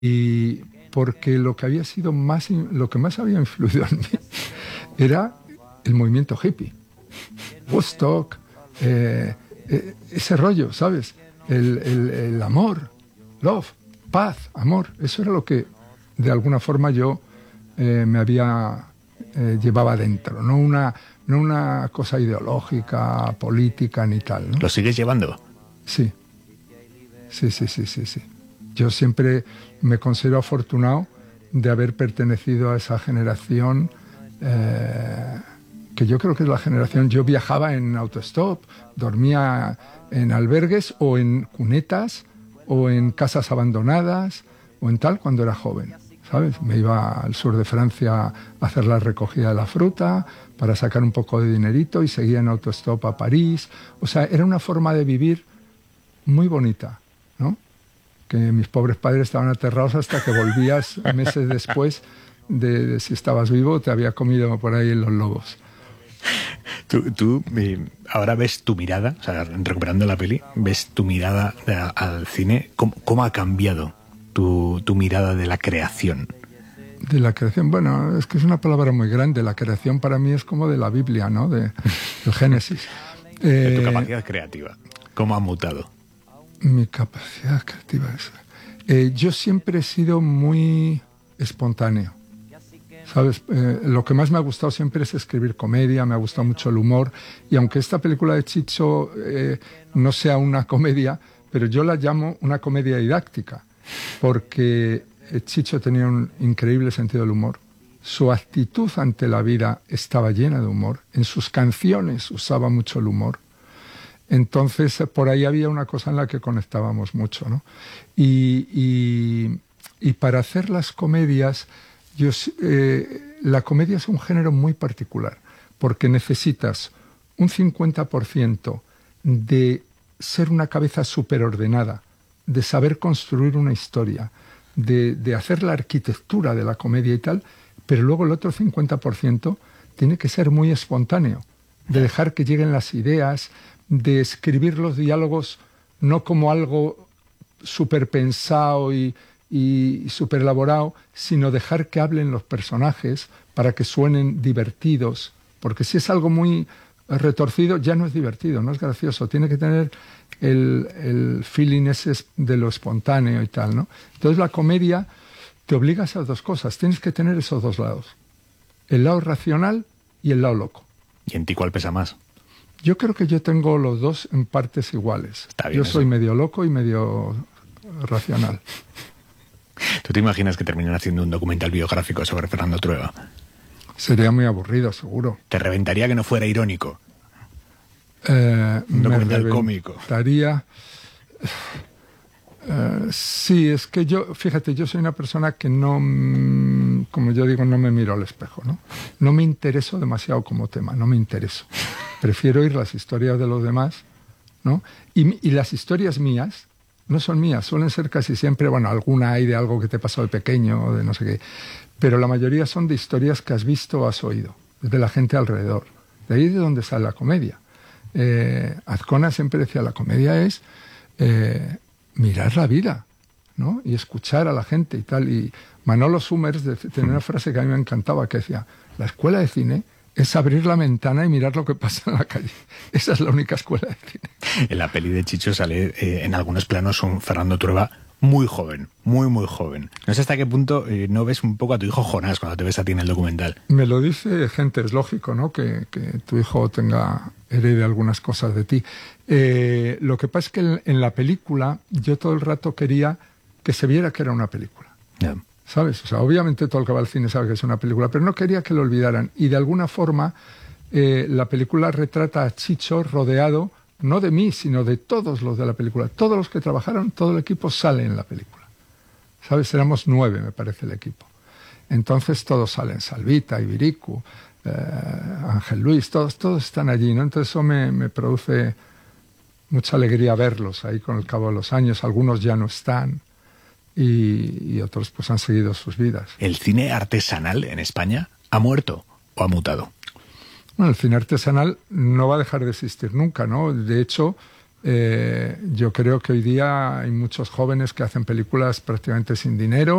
y porque lo que más había influido en mí era el movimiento hippie, Woodstock, ese rollo, ¿sabes? El amor, love, paz, amor. Eso era lo que de alguna forma yo llevaba dentro, no una cosa ideológica, política ni tal, ¿no? ¿Lo sigues llevando? Sí. Yo siempre me considero afortunado de haber pertenecido a esa generación que yo creo que es la generación. Yo viajaba en autostop, dormía en albergues o en cunetas o en casas abandonadas o en tal cuando era joven, ¿sabes? Me iba al sur de Francia a hacer la recogida de la fruta para sacar un poco de dinerito y seguía en autostop a París. O sea, era una forma de vivir muy bonita, ¿no? Que mis pobres padres estaban aterrados hasta que volvías meses después de si estabas vivo o te había comido por ahí los lobos. Tú ahora ves tu mirada, o sea, recuperando la peli, ves tu mirada al cine. ¿Cómo ha cambiado tu mirada de la creación? De la creación, bueno, es que es una palabra muy grande. La creación para mí es como de la Biblia, ¿no? Del Génesis. Tu capacidad creativa, ¿cómo ha mutado? Mi capacidad creativa es... yo siempre he sido muy espontáneo, ¿sabes? Lo que más me ha gustado siempre es escribir comedia, me ha gustado mucho el humor, y aunque esta película de Chicho no sea una comedia, pero yo la llamo una comedia didáctica, porque Chicho tenía un increíble sentido del humor. Su actitud ante la vida estaba llena de humor, en sus canciones usaba mucho el humor. Entonces, por ahí había una cosa en la que conectábamos mucho, ¿no? Y para hacer las comedias, la comedia es un género muy particular, porque necesitas un 50% de ser una cabeza superordenada, de saber construir una historia, de hacer la arquitectura de la comedia y tal, pero luego el otro 50% tiene que ser muy espontáneo, de dejar que lleguen las ideas, de escribir los diálogos no como algo súper pensado y súper elaborado, sino dejar que hablen los personajes para que suenen divertidos, porque si es algo muy retorcido ya no es divertido, no es gracioso, tiene que tener el feeling ese de lo espontáneo y tal, ¿no? Entonces la comedia te obliga a esas dos cosas, tienes que tener esos dos lados, el lado racional y el lado loco. ¿Y en ti cuál pesa más? Yo creo que yo tengo los dos en partes iguales. Está bien, yo eso. soy medio loco y medio racional. ¿Tú te imaginas que terminan haciendo un documental biográfico sobre Fernando Trueba? Sería muy aburrido, seguro. ¿Te reventaría que no fuera irónico? Un documental cómico. Sí, es que yo, fíjate, yo soy una persona que no, como yo digo, no me miro al espejo, ¿no? No me intereso demasiado como tema, no me intereso. Prefiero oír las historias de los demás, ¿no? Y las historias mías no son mías, suelen ser casi siempre, bueno, alguna hay de algo que te pasó de pequeño o de no sé qué, pero la mayoría son de historias que has visto o has oído, de la gente alrededor. De ahí es de donde sale la comedia. Azcona siempre decía, la comedia es mirar la vida, ¿no? Y escuchar a la gente y tal. Y Manolo Summers tenía una frase que a mí me encantaba, que decía, la escuela de cine es abrir la ventana y mirar lo que pasa en la calle. Esa es la única escuela de cine. En la peli de Chicho sale en algunos planos un Fernando Trueba muy joven, muy muy joven. No sé hasta qué punto no ves un poco a tu hijo Jonás cuando te ves a ti en el documental. Me lo dice gente, es lógico, ¿no? Que tu hijo herede algunas cosas de ti. Lo que pasa es que en la película yo todo el rato quería que se viera que era una película. Yeah. ¿Sabes? O sea, obviamente todo el que va al cine sabe que es una película, pero no quería que lo olvidaran. Y de alguna forma la película retrata a Chicho rodeado, no de mí, sino de todos los de la película. Todos los que trabajaron, todo el equipo sale en la película. ¿Sabes? Éramos 9, me parece, el equipo. Entonces todos salen, Salvita, Ibiricu, Ángel Luis, todos están allí, ¿no? Entonces eso me produce mucha alegría verlos ahí con el cabo de los años. Algunos ya no están. Y otros pues han seguido sus vidas. ¿El cine artesanal en España ha muerto o ha mutado? Bueno, el cine artesanal no va a dejar de existir nunca, ¿no? De hecho, Yo creo que hoy día hay muchos jóvenes que hacen películas prácticamente sin dinero